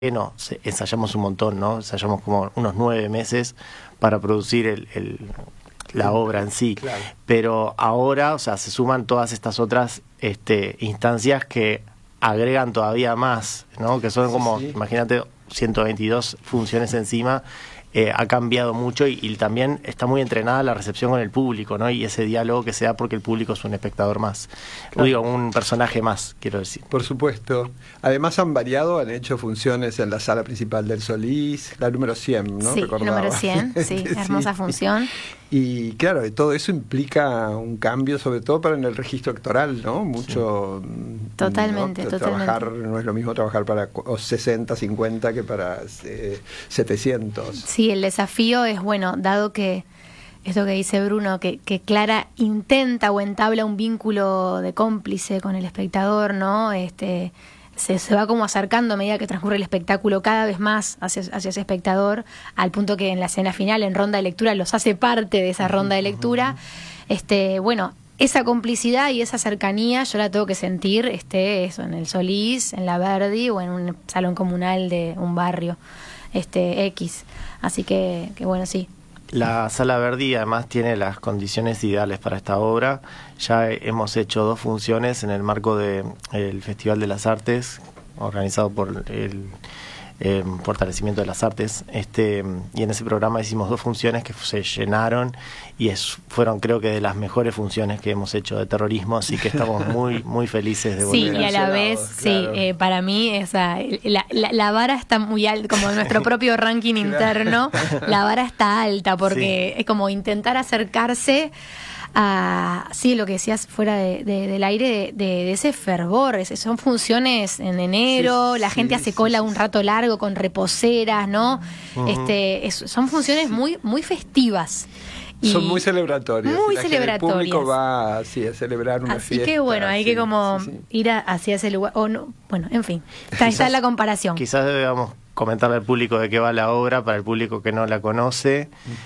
no, ensayamos un montón, ¿no? Ensayamos como unos 9 meses para producir la obra en sí. Claro. Pero ahora, o sea, se suman todas estas otras instancias que agregan todavía más, ¿no? Que son como, imagínate, 122 funciones encima. Ha cambiado mucho y también está muy entrenada la recepción con el público, ¿no? Y ese diálogo que se da porque el público es un espectador más. Claro. Digo, un personaje más, quiero decir. Por supuesto. Además han variado, han hecho funciones en la sala principal del Solís, la número 100, ¿no? Sí, Recordaba. número 100, sí, hermosa función. Y claro, todo eso implica un cambio, sobre todo para en el registro actoral, ¿no? Mucho. Totalmente, ¿no? totalmente. Trabajar, no es lo mismo trabajar para 60, 50 que para 700. Sí, el desafío es, bueno, dado que esto que dice Bruno, que Clara intenta o entabla un vínculo de cómplice con el espectador, ¿no? Se va como acercando a medida que transcurre el espectáculo cada vez más hacia ese espectador, al punto que en la escena final, en ronda de lectura, los hace parte de esa ronda de lectura. Bueno, esa complicidad y esa cercanía yo la tengo que sentir, eso, en el Solís, en la Verdi o en un salón comunal de un barrio X. Así que bueno, sí. La Sala Verdi además tiene las condiciones ideales para esta obra. Ya hemos hecho 2 funciones en el marco del Festival de las Artes, organizado por el Fortalecimiento de las Artes. Y en ese programa hicimos 2 funciones que se llenaron y fueron, creo que, de las mejores funciones que hemos hecho de terrorismo, así que estamos muy muy felices de volver. Sí, y a la vez, claro. sí, para mí la vara está muy alta, como en nuestro propio ranking interno, la vara está alta, porque es como intentar acercarse a, sí, lo que decías fuera del aire, de ese fervor. Son funciones en enero, la gente hace cola un rato largo con reposeras, ¿no? Son funciones muy muy festivas. Son muy celebratorias. Muy celebratorias. El público celebratorias. va a celebrar una fiesta. Así que bueno, hay que como ir hacia ese lugar. O no, bueno, en fin, está la comparación. Quizás debamos comentarle al público de qué va la obra, para el público que no la conoce.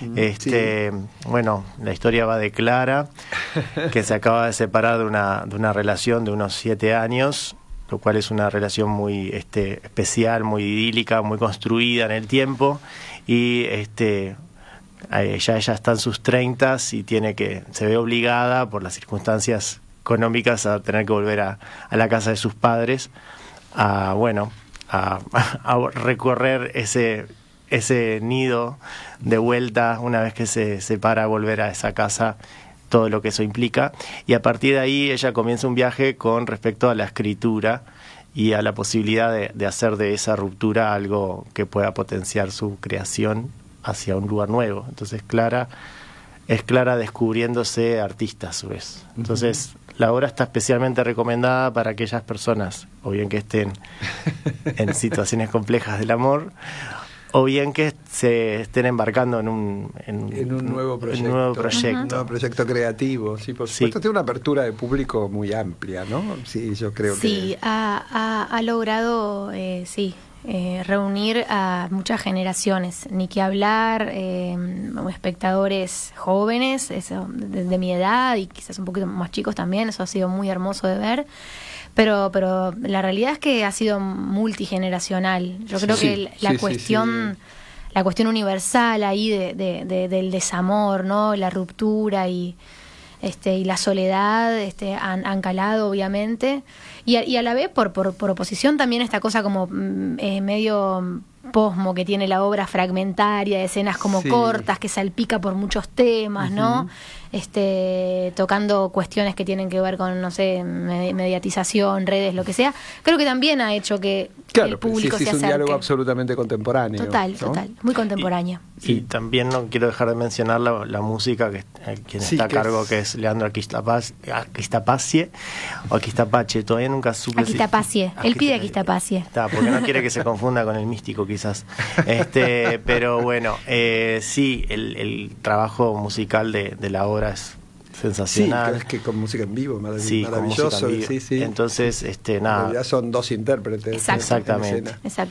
Bueno, la historia va de Clara, que se acaba de separar de una relación de unos 7 años, lo cual es una relación muy especial, muy idílica, muy construida en el tiempo, y ella está en sus 30 y se ve obligada por las circunstancias económicas a tener que volver a la casa de sus padres, a recorrer ese nido de vuelta una vez que se separa, volver a esa casa, todo lo que eso implica, y a partir de ahí ella comienza un viaje con respecto a la escritura y a la posibilidad de hacer de esa ruptura algo que pueda potenciar su creación hacia un lugar nuevo. Entonces Clara descubriéndose artista a su vez. Entonces la obra está especialmente recomendada para aquellas personas, o bien que estén en situaciones complejas del amor, o bien que se estén embarcando en un nuevo proyecto. Un nuevo proyecto creativo. Sí, por supuesto, tiene una apertura de público muy amplia, ¿no? Sí, yo creo que... Sí, ha logrado, reunir a muchas generaciones, ni que hablar, espectadores jóvenes, de mi edad y quizás un poquito más chicos también. Eso ha sido muy hermoso de ver, pero la realidad es que ha sido multigeneracional. Yo creo que la cuestión universal ahí del desamor, ¿no? La ruptura y la soledad han calado, obviamente, y a la vez por oposición también esta cosa como medio posmo que tiene la obra, fragmentaria, de escenas como cortas, que salpica por muchos temas, ¿no? Tocando cuestiones que tienen que ver con, no sé, mediatización, redes, lo que sea. Creo que también ha hecho que el público se acerque. Es un diálogo absolutamente contemporáneo. Total, muy contemporáneo. Y también no quiero dejar de mencionar la música, quien está a cargo, que es Leandro Aquistapacie, o Aquistapache, todavía nunca supe. Aquistapacie, él pide Aquistapacie. Está, porque no quiere que se confunda con el místico, quizás. Pero bueno, el trabajo musical de la obra es sensacional. Sí, es que con música en vivo, Con maravilloso. música en vivo. Entonces, nada. En realidad son 2 intérpretes. Exactamente. Exacto.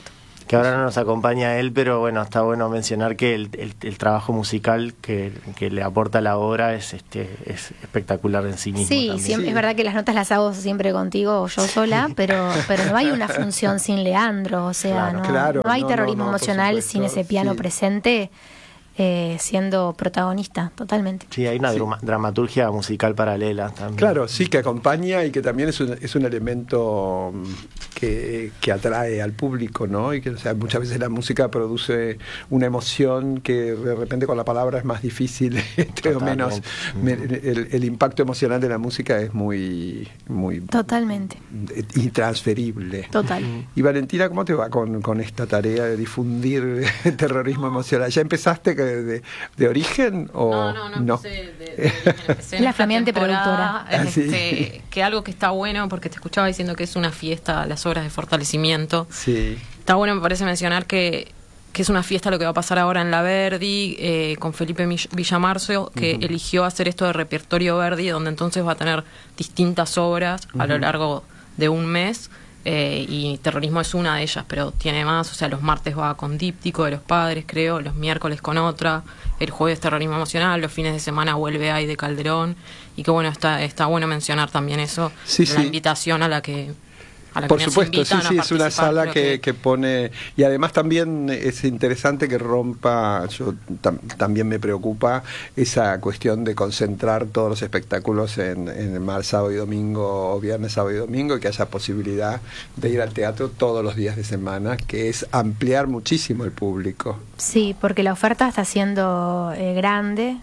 que ahora no nos acompaña él, pero bueno, está bueno mencionar que el trabajo musical que le aporta la obra es espectacular en sí mismo. Sí, también. es verdad que las notas las hago siempre contigo o yo sola, pero no hay una función sin Leandro, o sea, no hay terrorismo emocional sin ese piano presente. Siendo protagonista, totalmente. Sí, hay una dramaturgia musical paralela también. Claro, sí, que acompaña y que también es un elemento que atrae al público, ¿no? Y que, o sea, muchas veces la música produce una emoción que de repente con la palabra es más difícil, o menos. El impacto emocional de la música es muy totalmente intransferible. Total. Y Valentina, ¿cómo te va con esta tarea de difundir el terrorismo emocional? ¿Ya empezaste de origen o no empecé de origen, empecé en la flameante productora. Que algo que está bueno, porque te escuchaba diciendo que es una fiesta, las obras de fortalecimiento. Sí. Está bueno, me parece mencionar que es una fiesta lo que va a pasar ahora en la Verdi, con Felipe Villamarzo, que eligió hacer esto de repertorio Verdi, donde entonces va a tener distintas obras a lo largo de un mes. Y terrorismo es una de ellas, pero tiene más, o sea, los martes va con díptico de los padres, creo, los miércoles con otra, el jueves terrorismo emocional, los fines de semana vuelve ahí de Calderón, y que bueno, está bueno mencionar también eso, la invitación a la que por supuesto, sí, es una sala que pone, y además también es interesante que rompa, también me preocupa esa cuestión de concentrar todos los espectáculos en el mar sábado y domingo, o viernes, sábado y domingo, y que haya posibilidad de ir al teatro todos los días de semana, que es ampliar muchísimo el público. Sí, porque la oferta está siendo grande,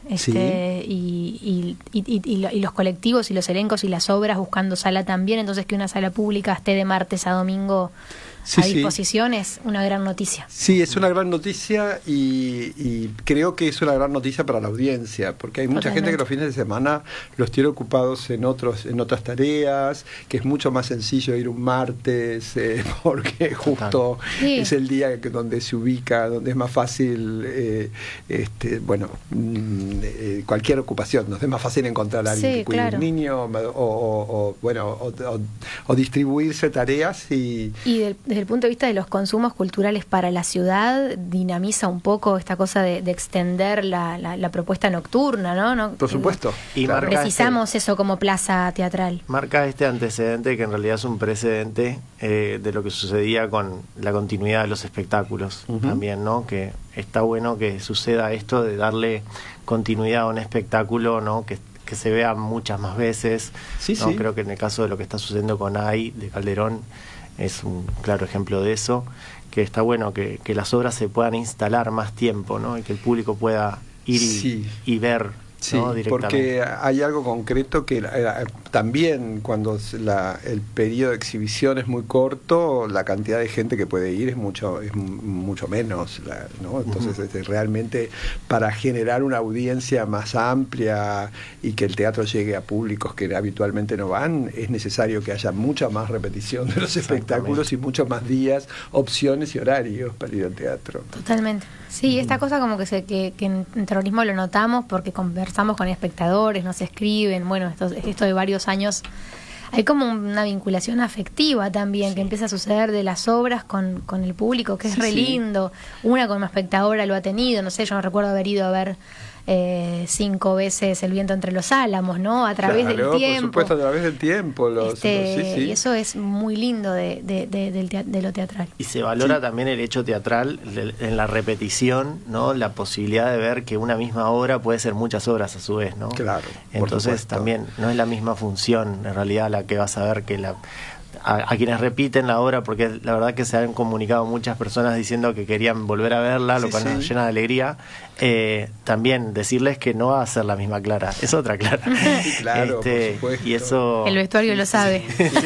y los colectivos y los elencos y las obras buscando sala también, entonces que una sala pública esté de martes a domingo a disposición es una gran noticia. Sí, es una gran noticia y creo que es una gran noticia para la audiencia, porque hay mucha gente que los fines de semana los tiene ocupados en otras tareas, que es mucho más sencillo ir un martes, porque justo es el día donde se ubica, donde es más fácil, cualquier ocupación, nos es más fácil encontrar a alguien que cuide un niño o distribuirse tareas desde el punto de vista de los consumos culturales para la ciudad, dinamiza un poco esta cosa de extender la propuesta nocturna, ¿no? Por supuesto. Y precisamos eso como plaza teatral. Marca este antecedente que en realidad es un precedente de lo que sucedía con la continuidad de los espectáculos también, ¿no? Que está bueno que suceda esto de darle continuidad a un espectáculo, ¿no? Que se vea muchas más veces. ¿No? Creo que en el caso de lo que está sucediendo con AI de Calderón es un claro ejemplo de eso, que está bueno que las obras se puedan instalar más tiempo, ¿no? Y que el público pueda ir y ver. Sí, ¿no? porque hay algo concreto que también cuando el periodo de exhibición es muy corto, la cantidad de gente que puede ir es mucho menos, ¿no? Entonces realmente para generar una audiencia más amplia y que el teatro llegue a públicos que habitualmente no van, es necesario que haya mucha más repetición de los espectáculos y muchos más días, opciones y horarios para ir al teatro. Totalmente. Sí, esta cosa como que en terrorismo lo notamos porque conversamos con espectadores, nos escriben, bueno, esto de varios años, hay como una vinculación afectiva también que empieza a suceder de las obras con el público, que es lindo. Una como espectadora lo ha tenido, no sé, yo no recuerdo haber ido a ver 5 veces El viento entre los álamos, ¿no? A través del tiempo. Por supuesto, a través del tiempo. Y eso es muy lindo de lo teatral. Y se valora también el hecho teatral en la repetición, ¿no? La posibilidad de ver que una misma obra puede ser muchas obras a su vez, ¿no? Claro. Entonces también no es la misma función, en realidad, la que vas a ver que a quienes repiten la obra, porque la verdad que se han comunicado muchas personas diciendo que querían volver a verla, lo cual nos llena de alegría. También decirles que no va a ser la misma Clara, es otra Clara. Claro, por supuesto. Y eso, el vestuario lo sabe.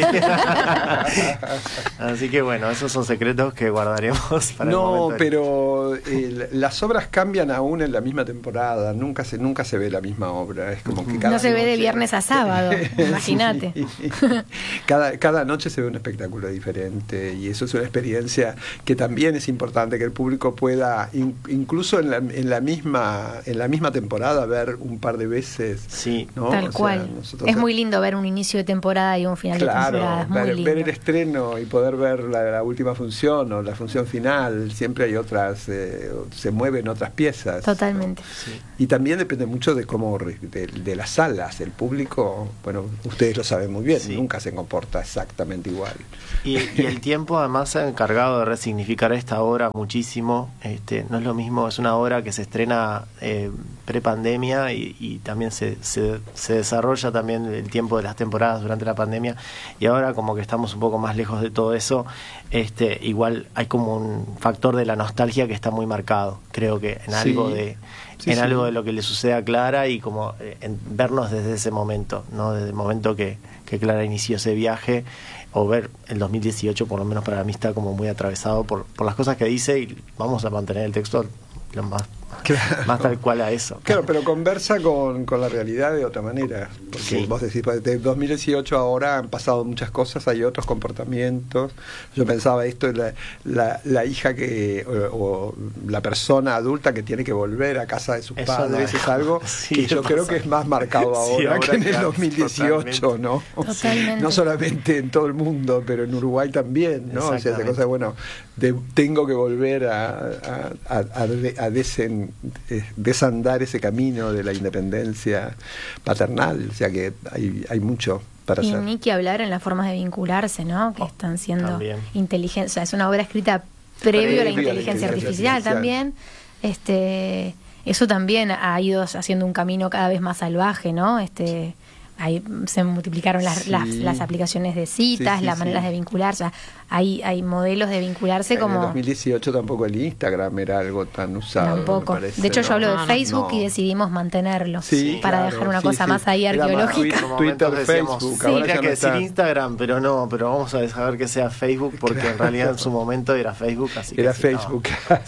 Sí. Así que bueno, esos son secretos que guardaremos para el momento. Pero las obras cambian aún en la misma temporada, nunca se ve la misma obra, es como que no se ve de viernes a sábado, imagínate. Cada noche noche se ve un espectáculo diferente, y eso es una experiencia que también es importante, que el público pueda, incluso en la misma temporada, ver un par de veces. Sí, ¿no? Tal cual. Es muy lindo ver un inicio de temporada y un final de temporada. Es muy lindo. Ver el estreno y poder ver la última función o la función final, siempre hay otras, se mueven otras piezas. Totalmente. ¿no? Sí. Y también depende mucho de cómo, de las salas, el público, bueno, ustedes lo saben muy bien, sí. Nunca se comporta exactamente igual. Y el tiempo además se ha encargado de resignificar esta obra muchísimo. No es lo mismo, es una obra que se estrena pre-pandemia y también se desarrolla también el tiempo de las temporadas durante la pandemia, y ahora como que estamos un poco más lejos de todo eso. Igual hay como un factor de la nostalgia que está muy marcado, creo que en algo algo de lo que le sucede a Clara, y como en vernos desde ese momento, ¿no? Desde el momento que Clara inició ese viaje, o ver el 2018, por lo menos para mí está como muy atravesado por las cosas que dice, y vamos a mantener el texto lo más tal cual a eso. Claro, pero conversa con la realidad de otra manera, porque vos decís, de 2018 ahora han pasado muchas cosas, hay otros comportamientos. Yo pensaba esto, la hija o la persona adulta que tiene que volver a casa de sus padres, es algo que yo creo que es más marcado ahora que en el 2018, totalmente. ¿No? Totalmente. No solamente en todo el mundo, pero en Uruguay también, ¿no? O sea, esa cosa, bueno, tengo que volver a desandar ese camino de la independencia paternal, o sea que hay mucho para hacer. Y ni que hablar en las formas de vincularse, ¿no? Que están siendo inteligentes, o sea, es una obra escrita previo a la inteligencia artificial también. Eso también ha ido haciendo un camino cada vez más salvaje, ¿no? Ahí se multiplicaron las aplicaciones de citas, las maneras de vincularse. Hay modelos de vincularse como... En el 2018 tampoco el Instagram era algo tan usado. Tampoco. Parece, de hecho, yo hablo de no, Facebook y decidimos mantenerlo para dejar una cosa más ahí era arqueológica. Más Twitter, Facebook. Tendría que decir Instagram, pero vamos a dejar que sea Facebook, porque en realidad en su momento era Facebook. Así era que Facebook.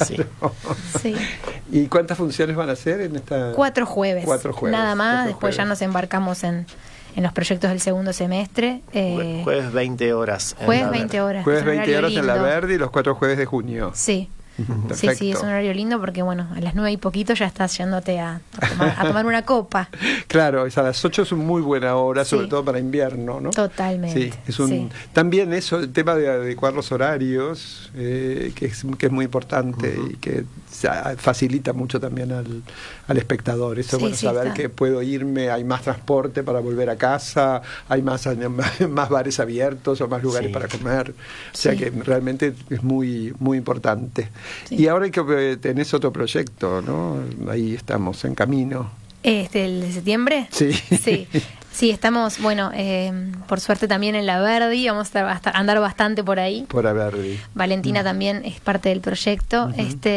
Sí. ¿Y cuántas funciones van a hacer en esta? 4 jueves. Nada más. Después jueves. Ya nos embarcamos en los proyectos del segundo semestre. Jueves 20 horas. Jueves 20 horas. Jueves 20 horas en la Verdi y los 4 jueves de junio. Sí. Perfecto. Sí, es un horario lindo porque, bueno, a las 9 y poquito ya estás yéndote a tomar una copa. Claro, a las 8 es una muy buena hora, sobre todo para invierno, ¿no? Totalmente. Sí, también eso, el tema de adecuar los horarios, que es muy importante y que facilita mucho también al espectador. Eso, saber que puedo irme, hay más transporte para volver a casa, hay más bares abiertos o más lugares para comer. O sea que realmente es muy, muy importante. Sí. Y ahora que tenés otro proyecto, ¿no? Ahí estamos en camino. ¿El de septiembre? Sí. Sí, estamos, por suerte también en la Verdi, vamos a andar bastante por ahí. Por la Verdi. Valentina también es parte del proyecto.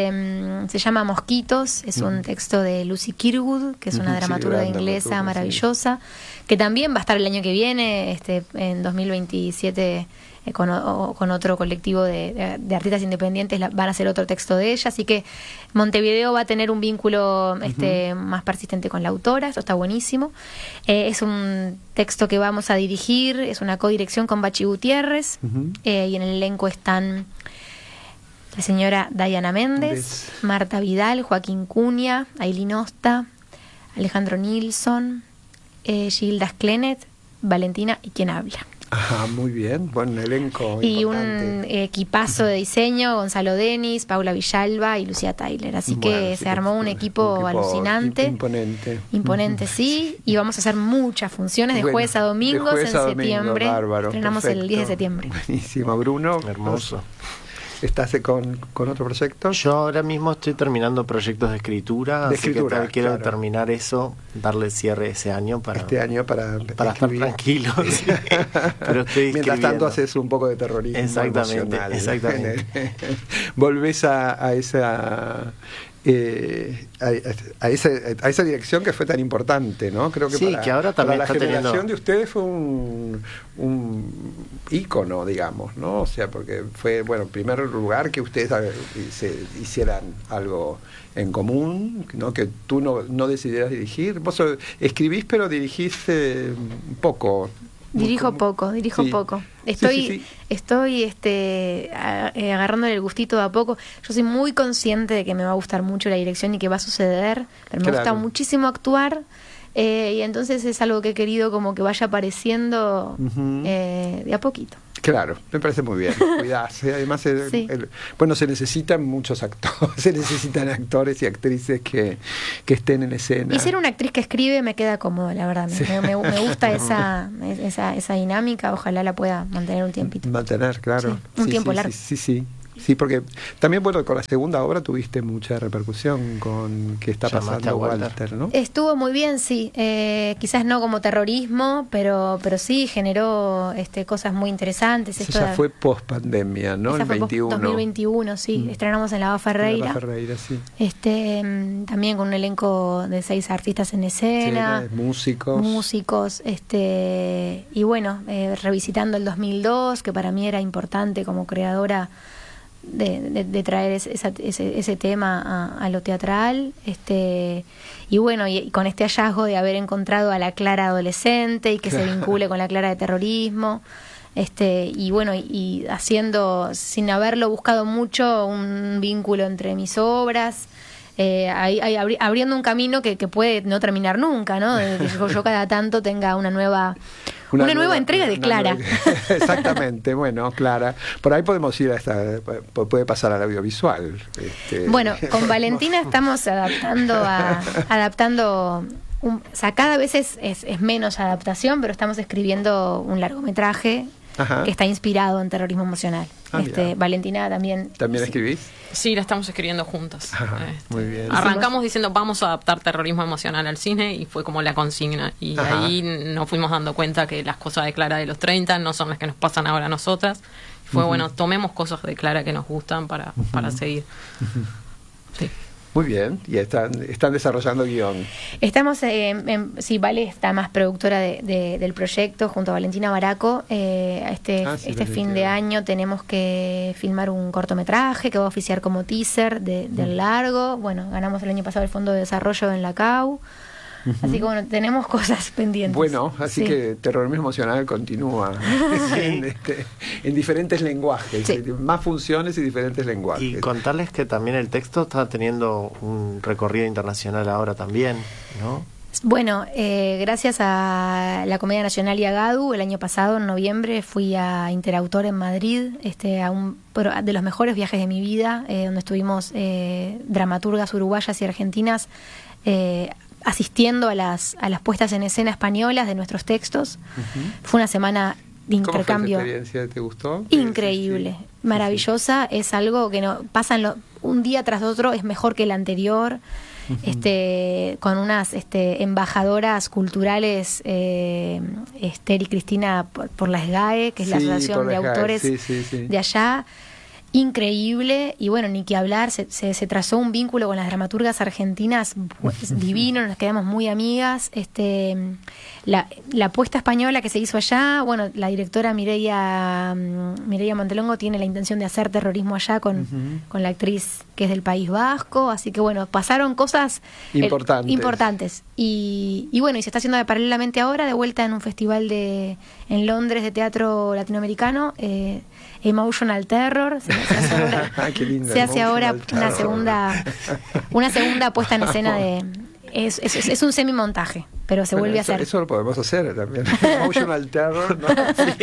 Se llama Mosquitos, es un texto de Lucy Kirkwood, que es una dramaturga inglesa maravillosa, que también va a estar el año que viene, en 2027, con otro colectivo de artistas independientes, van a hacer otro texto de ella, así que Montevideo va a tener un vínculo más persistente con la autora. Esto está buenísimo. Es un texto que vamos a dirigir, es una codirección con Bachi Gutiérrez, y en el elenco están la señora Dayana Méndez, Marta Vidal, Joaquín Cunha, Ailín Osta, Alejandro Nilsson, Gilda Sklenet, Valentina y quien habla. Ajá, muy bien, buen elenco. Y importante. Un equipazo de diseño, Gonzalo Denis, Paula Villalba y Lucía Tyler. Así que se armó un equipo alucinante. Imponente, sí. Y vamos a hacer muchas funciones de jueves a domingos en septiembre. Bárbaro, estrenamos el 10 de septiembre. Buenísimo, Bruno. Hermoso. ¿Estás con otro proyecto? Yo ahora mismo estoy terminando proyectos de escritura, así que quiero terminar eso, darle cierre ese año para estar tranquilo. Sí. Pero estoy mientras tanto haces un poco de terrorismo emocional. Exactamente. Volvés a esa dirección que fue tan importante, ¿no? Creo que que ahora también para la generación teniendo... de ustedes fue un ícono, digamos, ¿no? O sea, porque fue, en primer lugar que ustedes hicieran algo en común, ¿no? Que tú no decidieras dirigir. Vos escribís, pero dirigís poco. Dirijo poco. Estoy agarrándole el gustito de a poco. Yo soy muy consciente de que me va a gustar mucho la dirección y que va a suceder, pero me gusta muchísimo actuar. Y entonces es algo que he querido como que vaya apareciendo de a poquito. Claro, me parece muy bien. Cuidarse. Además, bueno, se necesitan muchos actores, se necesitan actores y actrices que estén en escena. Y ser una actriz que escribe me queda cómodo, la verdad. Sí. Me gusta esa dinámica. Ojalá la pueda mantener un tiempito. Mantener, claro. Sí, un tiempo largo. Sí, porque también, bueno, con la segunda obra tuviste mucha repercusión con qué está pasando Walter, ¿no? Estuvo muy bien, sí. Quizás no como terrorismo, pero sí generó cosas muy interesantes. Eso ya fue post-pandemia, ¿no? El 21. 2021, sí. Estrenamos en la Ava Ferreira. Sí. También con un elenco de 6 artistas en escena. Músicos. Y bueno, revisitando el 2002, que para mí era importante como creadora de traer ese tema a lo teatral, y bueno, y con este hallazgo de haber encontrado a la Clara adolescente y que se vincule con la Clara de terrorismo, y bueno, y haciendo, sin haberlo buscado mucho, un vínculo entre mis obras, abriendo un camino que puede no terminar nunca, ¿no? Que yo cada tanto tenga una nueva entrega de Clara. Exactamente, bueno, Clara. Por ahí podemos ir puede pasar al audiovisual. Bueno, con Valentina estamos adaptando o sea, cada vez es menos adaptación, pero estamos escribiendo un largometraje que está inspirado en terrorismo emocional. Valentina también. ¿También escribís? Sí, la estamos escribiendo juntas. Muy bien. Arrancamos diciendo vamos a adaptar terrorismo emocional al cine y fue como la consigna. Y ahí nos fuimos dando cuenta que las cosas de Clara de los 30 no son las que nos pasan ahora a nosotras. Fue bueno, tomemos cosas de Clara que nos gustan para seguir. Sí. Muy bien, y están desarrollando guión. Estamos, Vale está más productora del proyecto junto a Valentina Baraco. Este fin de año tenemos que filmar un cortometraje que va a oficiar como teaser del largo. Bueno, ganamos el año pasado el Fondo de Desarrollo en la CAU. Así que bueno, tenemos cosas pendientes. Bueno, así que terrorismo emocional continúa en diferentes lenguajes, más funciones y diferentes lenguajes. Y contarles que también el texto está teniendo un recorrido internacional ahora también, ¿no? Bueno, gracias a la Comedia Nacional y a GADU, el año pasado, en noviembre, fui a Interautor en Madrid, a un de los mejores viajes de mi vida, donde estuvimos dramaturgas uruguayas y argentinas asistiendo a las puestas en escena españolas de nuestros textos. Fue una semana de intercambio. ¿Cómo fue esa experiencia? ¿Te gustó? Increíble, maravillosa. Es algo que no pasan un día tras otro, es mejor que el anterior. Con unas embajadoras culturales, Esther y Cristina por la SGAE, que es la Asociación de Autores de allá. Increíble, y bueno, ni que hablar, se trazó un vínculo con las dramaturgas argentinas divino, nos quedamos muy amigas. La puesta española que se hizo allá, bueno, la directora Mireia Montelongo tiene la intención de hacer terrorismo allá con la actriz que es del País Vasco, así que bueno, pasaron cosas importantes. Y bueno, y se está haciendo paralelamente ahora, de vuelta en un festival en Londres de teatro latinoamericano, Emotional Terror. Se hace ahora una segunda puesta en escena es un semimontaje, pero se vuelve a hacer. Eso lo podemos hacer también. Emotional Terror, ¿no?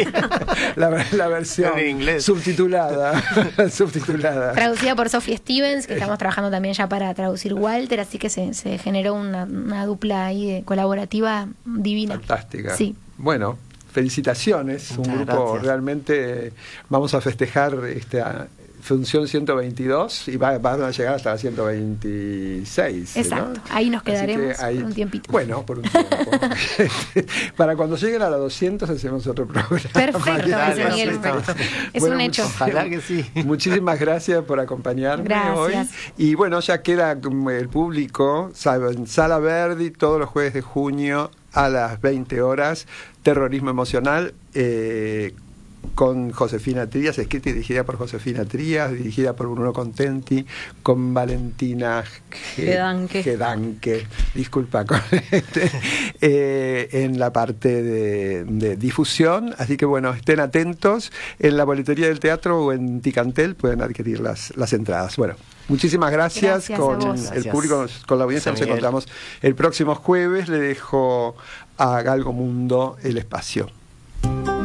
La versión en inglés subtitulada. Traducida por Sophie Stevens, que estamos trabajando también ya para traducir Walter, así que se generó una dupla ahí colaborativa divina. Fantástica. Sí. Bueno, felicitaciones, un grupo realmente. Vamos a festejar esta función 122 y van a llegar hasta la 126. Exacto, ¿no? Ahí nos quedaremos por un tiempito. Bueno, por un tiempo. Para cuando lleguen a la 200 hacemos otro programa. Perfecto, Miguel. Es un hecho. Ojalá que sí. Muchísimas gracias por acompañarme hoy. Y bueno, ya queda el público, en Sala Verdi, todos los jueves de junio a las 20 horas, Terrorismo Emocional, con Josefina Trías, escrita y dirigida por Josefina Trías, dirigida por Bruno Contenti, con Valentina Gedanke, disculpa, en la parte de difusión. Así que bueno, estén atentos. En la boletería del teatro o en Ticantel pueden adquirir las entradas. Bueno, muchísimas gracias. Con el público, con la audiencia nos encontramos el próximo jueves. Le dejo a Galgo Mundo el espacio.